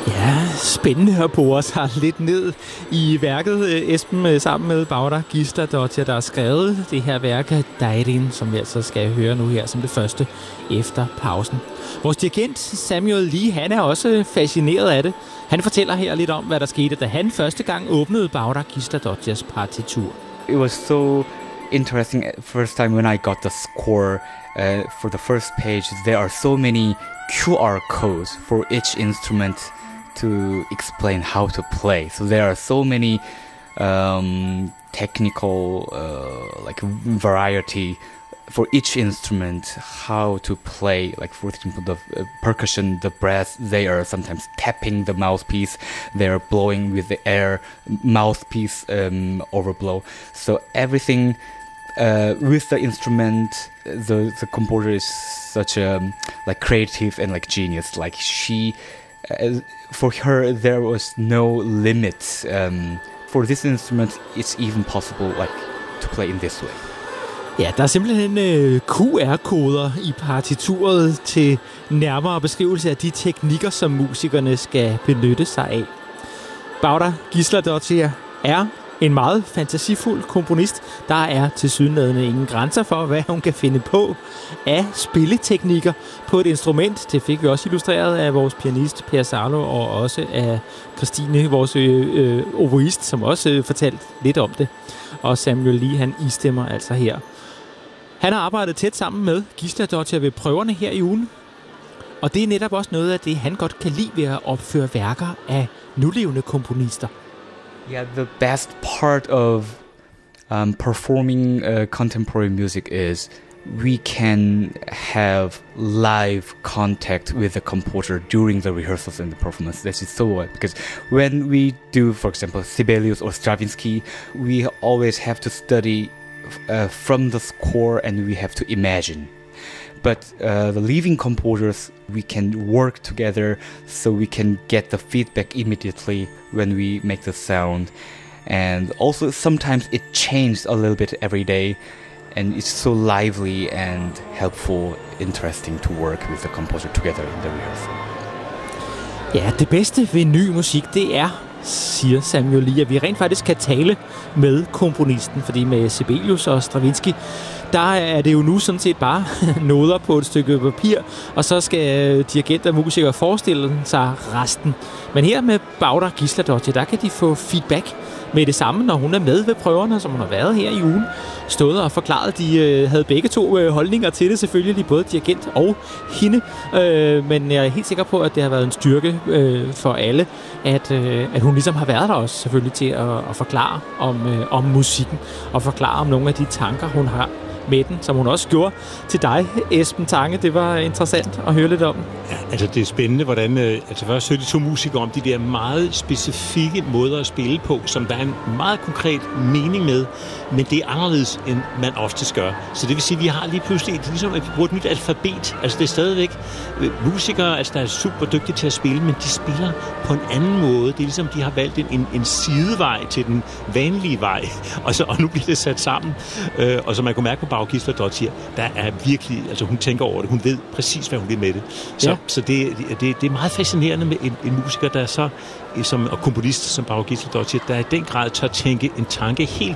Ja, spændende at bore sig lidt ned i værket, Esben, sammen med Bára Gísladóttir, der har skrevet det her værk, Deirin, som vi altså skal høre nu her som det første efter pausen. Vores dirigent Samuel Lee, han er også fascineret af det. Han fortæller her lidt om, hvad der skete, da han første gang åbnede Bára Gísladóttirs partitur. It was so interesting first time when I got the score for the first page. There are so many QR codes for each instrument to explain how to play. So there are so many technical like variety for each instrument, how to play. Like for example, the percussion, the brass, they are sometimes tapping the mouthpiece, they are blowing with the air, mouthpiece overblow. So everything with the instrument, the composer is such a like creative and like genius. Like she, for her, there was no limit. For this instrument, it's even possible like to play in this way. Ja, der er simpelthen QR-koder i partituret til nærmere beskrivelse af de teknikker, som musikerne skal benytte sig af. Bára Gísladóttir er en meget fantasifuld komponist. Der er tilsyneladende ingen grænser for, hvad hun kan finde på af spilleteknikker på et instrument. Det fik vi også illustreret af vores pianist Per Salo og også af Christine, vores oboist, som også fortalte lidt om det. Og Samuel Lee, han istemmer altså her. Han har arbejdet tæt sammen med Gísladóttir ved prøverne her i ugen. Og det er netop også noget af det, han godt kan lide ved at opføre værker af nulevende komponister. Yeah, the best part of performing contemporary music is we can have live contact with the composer during the rehearsals and the performance. This is so well, because when we do, for example, Sibelius or Stravinsky, we always have to study from the score and we have to imagine. But the living composers, we can work together so we can get the feedback immediately when we make the sound. And also sometimes it changes a little bit every day, and it's so lively and helpful, interesting to work with the composer together in the rehearsal. Ja, det bedste ved ny musik, det er, siger Samuel Lee, at vi rent faktisk kan tale med komponisten, fordi med Sibelius og Stravinsky, der er det jo nu sådan set bare noder på et stykke papir, og så skal dirigenter og musikere forestille sig resten. Men her med Bára Gísladóttir, der kan de få feedback med det samme, når hun er med ved prøverne, som hun har været her i ugen. Stået og forklaret, de havde begge to holdninger til det, selvfølgelig, både dirigent og hende. Men jeg er helt sikker på, at det har været en styrke for alle, at hun ligesom har været der også, selvfølgelig, til at forklare om musikken, og forklare om nogle af de tanker, hun har med den, som hun også gjorde til dig, Esben Tange. Det var interessant at høre lidt om. Ja, altså det er spændende, hvordan først hørte de to musikere om de der meget specifikke måder at spille på, som der er en meget konkret mening med, men det er anderledes, end man oftest gør. Så det vil sige, at vi har lige pludselig, det er ligesom, at vi bruger et nyt alfabet. Altså det er stadigvæk musikere, altså der er super dygtige til at spille, men de spiller på en anden måde. Det er ligesom, de har valgt en sidevej til den vanlige vej, og nu bliver det sat sammen. Og som man kunne mærke på Bára Gísladóttir, der er virkelig, altså hun tænker over det, hun ved præcis, hvad hun vil med det. Så det er meget fascinerende med en musiker, der er så, og komponist som Bára Gísladóttir, der i den grad tør tænke en tanke helt